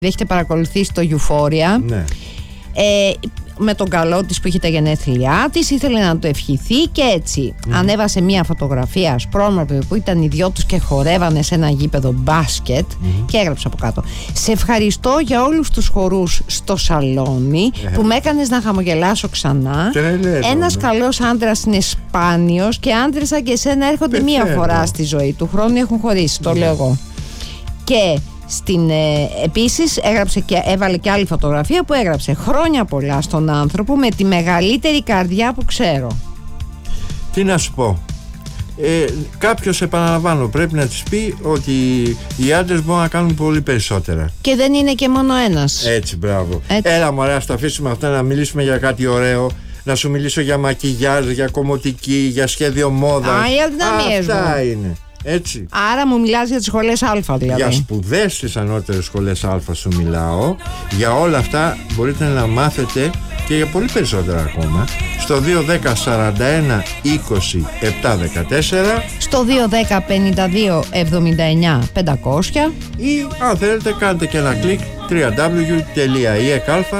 έχετε παρακολουθήσει το Euphoria. Ναι. Με τον καλό της που είχε τα γενέθλιά της, ήθελε να το ευχηθεί και έτσι ανέβασε μια φωτογραφία ασπρόμαυρη που ήταν οι δυο τους και χορεύανε σε ένα γήπεδο μπάσκετ και έγραψε από κάτω: σε ευχαριστώ για όλους τους χορούς στο σαλόνι που με έκανες να χαμογελάσω ξανά. Ένας καλός άντρας είναι σπάνιος και άντρες σαν και εσένα έρχονται μία φορά στη ζωή του χρόνου, έχουν χωρίσει, το λέω εγώ. Και επίσης έβαλε και άλλη φωτογραφία που έγραψε: χρόνια πολλά στον άνθρωπο με τη μεγαλύτερη καρδιά που ξέρω. Τι να σου πω, κάποιος, επαναλαμβάνω, πρέπει να της πει ότι οι άντρες μπορούν να κάνουν πολύ περισσότερα. Και δεν είναι και μόνο ένας. Έτσι, μπράβο. Έτσι. Έλα μωρέ, ας τα αφήσουμε αυτά, να μιλήσουμε για κάτι ωραίο. Να σου μιλήσω για μακιγιάζ, για κομμωτική, για σχέδιο μόδας. Οι αδυναμίες μου. Αυτά είναι. Έτσι. Άρα μου μιλάς για τις σχολές Α, δηλαδή. Για σπουδές στις ανώτερες σχολές Α σου μιλάω. Για όλα αυτά μπορείτε να μάθετε και για πολύ περισσότερα ακόμα στο 210 41 20 714, στο 210 52 79 500 ή αν θέλετε κάντε και ένα κλικ www.eekalfa.gr.